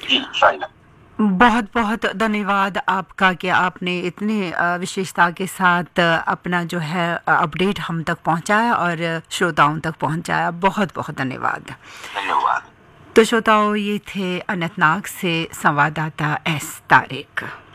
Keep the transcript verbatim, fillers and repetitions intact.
जी शायद। बहुत बहुत धन्यवाद आपका कि आपने इतने विशेषता के साथ अपना जो है अपडेट हम तक पहुंचाया और श्रोताओं तक पहुंचाया। बहुत बहुत धन्यवाद। धन्यवाद। तो श्रोताओं, ये थे अनंतनाग से संवाददाता एस तारिक।